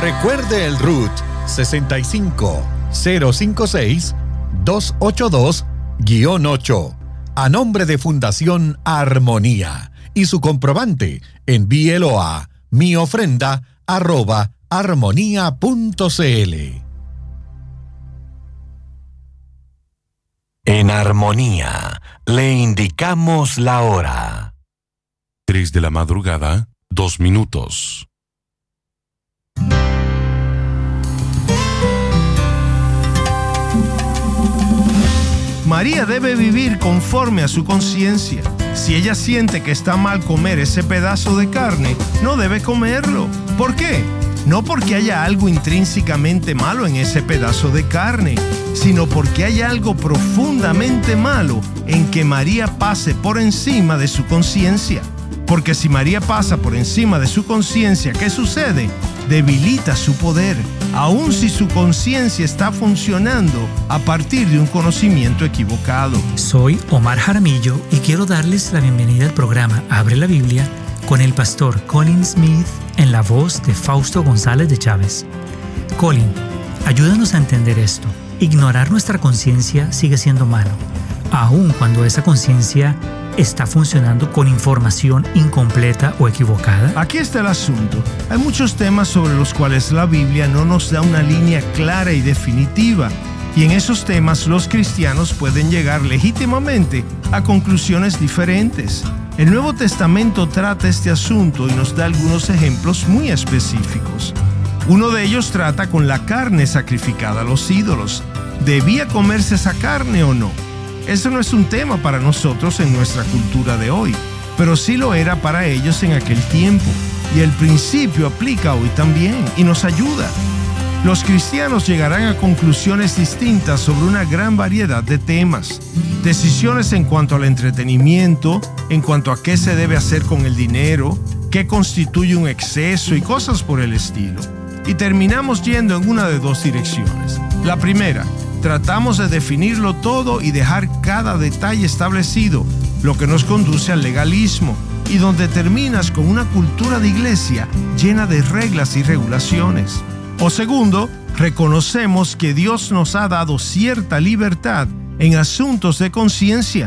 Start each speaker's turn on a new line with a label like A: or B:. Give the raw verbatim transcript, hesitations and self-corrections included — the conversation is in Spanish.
A: Recuerde el R U T sesenta y cinco cero cincuenta y seis doscientos ochenta y dos guión ocho a nombre de Fundación Armonía y su comprobante envíelo a mi ofrenda arroba armonía punto cl.
B: En Armonía le indicamos la hora.
C: Tres de la madrugada, dos minutos.
D: María debe vivir conforme a su conciencia. Si ella siente que está mal comer ese pedazo de carne, no debe comerlo. ¿Por qué? No porque haya algo intrínsecamente malo en ese pedazo de carne, sino porque hay algo profundamente malo en que María pase por encima de su conciencia. Porque si María pasa por encima de su conciencia, ¿qué sucede? Debilita su poder, aun si su conciencia está funcionando a partir de un conocimiento equivocado.
E: Soy Omar Jaramillo y quiero darles la bienvenida al programa Abre la Biblia con el pastor Colin Smith en la voz de Fausto González de Chávez. Colin, ayúdanos a entender esto. Ignorar nuestra conciencia sigue siendo malo, aun cuando esa conciencia está funcionando con información incompleta o equivocada.
D: Aquí está el asunto. Hay muchos temas sobre los cuales la Biblia no nos da una línea clara y definitiva. Y en esos temas los cristianos pueden llegar legítimamente a conclusiones diferentes. El Nuevo Testamento trata este asunto y nos da algunos ejemplos muy específicos. Uno de ellos trata con la carne sacrificada a los ídolos. ¿Debía comerse esa carne o no? Eso no es un tema para nosotros en nuestra cultura de hoy, pero sí lo era para ellos en aquel tiempo. Y el principio aplica hoy también y nos ayuda. Los cristianos llegarán a conclusiones distintas sobre una gran variedad de temas. Decisiones en cuanto al entretenimiento, en cuanto a qué se debe hacer con el dinero, qué constituye un exceso y cosas por el estilo. Y terminamos yendo en una de dos direcciones. La primera, tratamos de definirlo todo y dejar cada detalle establecido, lo que nos conduce al legalismo, y donde terminas con una cultura de iglesia llena de reglas y regulaciones. O segundo, reconocemos que Dios nos ha dado cierta libertad en asuntos de conciencia